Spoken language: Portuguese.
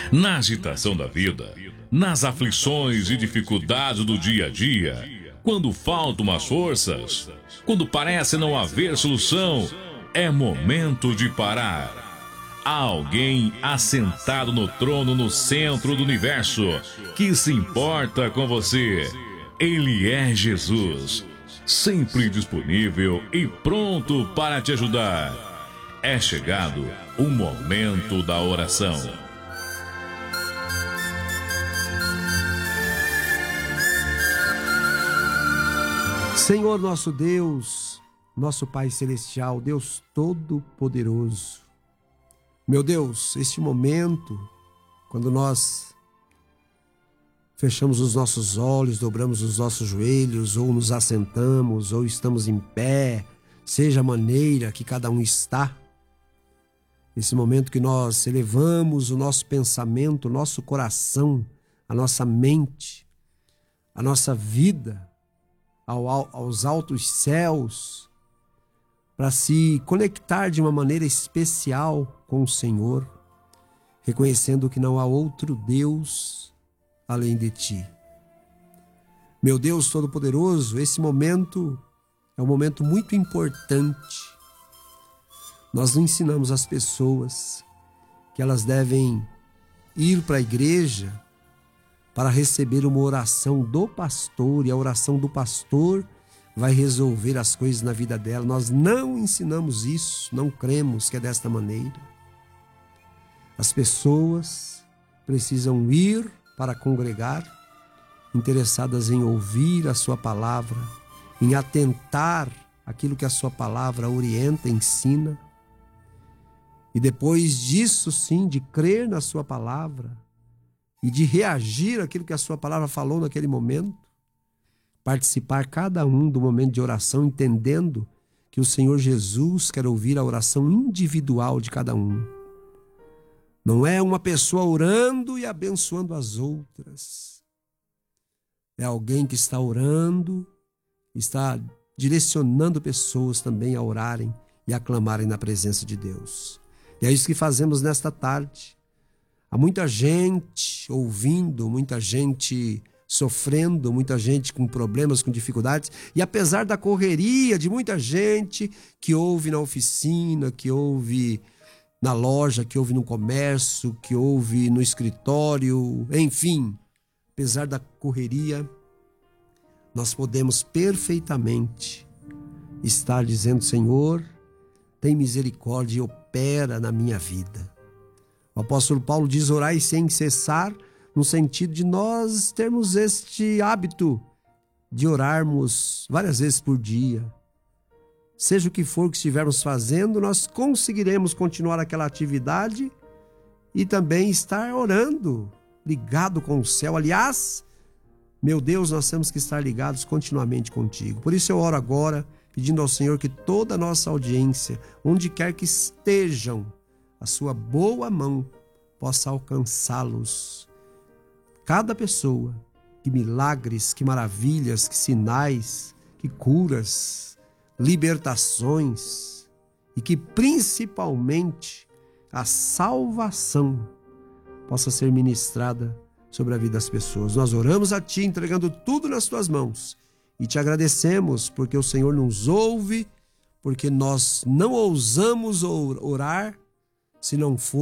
Na agitação da vida, nas aflições e dificuldades do dia a dia, quando faltam as forças, quando parece não haver solução, é momento de parar. Há alguém assentado no trono no centro do universo que se importa com você. Ele é Jesus, sempre disponível e pronto para te ajudar. É chegado o momento da oração. Senhor nosso Deus, nosso Pai Celestial, Deus Todo-Poderoso. Meu Deus, este momento, quando nós fechamos os nossos olhos, dobramos os nossos joelhos, ou nos assentamos, ou estamos em pé, seja a maneira que cada um está, esse momento que nós elevamos o nosso pensamento, o nosso coração, a nossa mente, a nossa vida, aos altos céus, para se conectar de uma maneira especial com o Senhor, reconhecendo que não há outro Deus além de Ti. Meu Deus Todo-Poderoso, esse momento é um momento muito importante. Nós ensinamos as pessoas que elas devem ir para a igreja para receber uma oração do pastor, e a oração do pastor vai resolver as coisas na vida dela. Nós não ensinamos isso, não cremos que é desta maneira. As pessoas precisam ir para congregar, interessadas em ouvir a sua palavra, em atentar aquilo que a sua palavra orienta, ensina, e depois disso sim, de crer na sua palavra, e de reagir àquilo que a sua palavra falou naquele momento, participar cada um do momento de oração, entendendo que o Senhor Jesus quer ouvir a oração individual de cada um. Não é uma pessoa orando e abençoando as outras. É alguém que está orando, está direcionando pessoas também a orarem e a clamarem na presença de Deus. E é isso que fazemos nesta tarde. Há muita gente ouvindo, muita gente sofrendo, muita gente com problemas, com dificuldades. E apesar da correria de muita gente que ouve na oficina, que ouve na loja, que ouve no comércio, que ouve no escritório, enfim, apesar da correria, nós podemos perfeitamente estar dizendo: Senhor, tem misericórdia e opera na minha vida. O apóstolo Paulo diz: orai sem cessar, no sentido de nós termos este hábito de orarmos várias vezes por dia. Seja o que for que estivermos fazendo, nós conseguiremos continuar aquela atividade e também estar orando, ligado com o céu. Aliás, meu Deus, nós temos que estar ligados continuamente contigo. Por isso eu oro agora, pedindo ao Senhor que toda a nossa audiência, onde quer que estejam, a sua boa mão possa alcançá-los. Cada pessoa, que milagres, que maravilhas, que sinais, que curas, libertações, e que principalmente a salvação possa ser ministrada sobre a vida das pessoas. Nós oramos a Ti, entregando tudo nas Tuas mãos, e Te agradecemos porque o Senhor nos ouve, porque nós não ousamos orar se não for